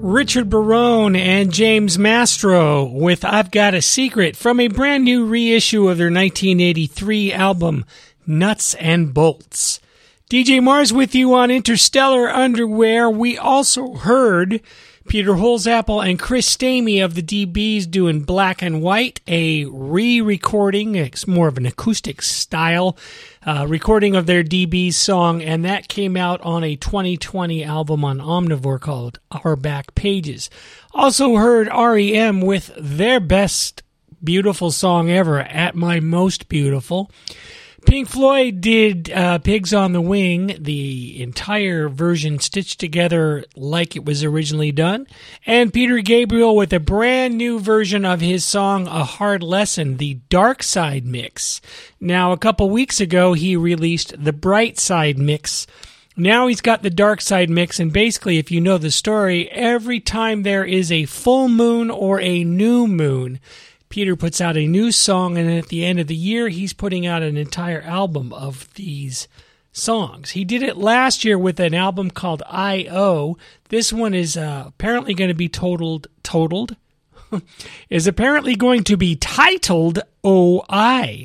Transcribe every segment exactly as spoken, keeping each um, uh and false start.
Richard Barone and James Mastro with I've Got a Secret from a brand new reissue of their nineteen eighty-three album, Nuts and Bolts. D J Mars with you on Interstellar Underwear. We also heard Peter Holzapfel and Chris Stamey of the D Bs doing Black and White, a re-recording, it's more of an acoustic style uh, recording of their D Bs song, and that came out on a twenty twenty album on Omnivore called Our Back Pages. Also heard R E M with their best beautiful song ever, At My Most Beautiful. Pink Floyd did uh, Pigs on the Wing, the entire version stitched together like it was originally done. And Peter Gabriel with a brand new version of his song, A Hard Lesson, the Dark Side Mix. Now, a couple weeks ago, he released the Bright Side Mix. Now he's got the Dark Side Mix, and basically, if you know the story, every time there is a full moon or a new moon, Peter puts out a new song, and at the end of the year, he's putting out an entire album of these songs. He did it last year with an album called I O. This one is uh, apparently going to be totaled, totaled, is apparently going to be titled O I.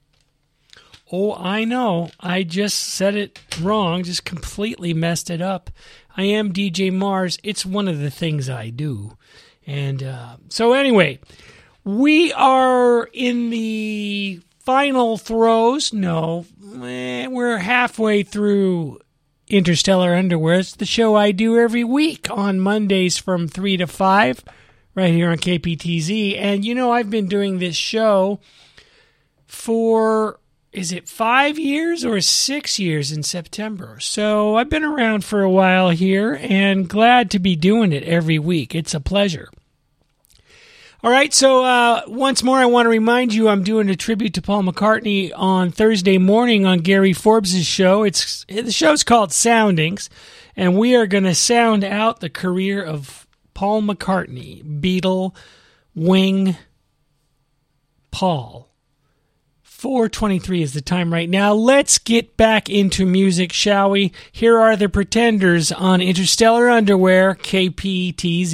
Oh, I know. I just said it wrong, just completely messed it up. I am D J Mars. It's one of the things I do. And uh, so anyway, we are in the final throes. No, eh, we're halfway through Interstellar Underwear. It's the show I do every week on Mondays from three to five, right here on K P T Z. And, you know, I've been doing this show for, is it five years or six years in September? So I've been around for a while here and glad to be doing it every week. It's a pleasure. All right, so uh, once more, I want to remind you I'm doing a tribute to Paul McCartney on Thursday morning on Gary Forbes' show. It's the show's called Soundings, and we are going to sound out the career of Paul McCartney, Beatle, Wing, Paul. four twenty-three is the time right now. Let's get back into music, shall we? Here are the Pretenders on Interstellar Underwear, K P T Z.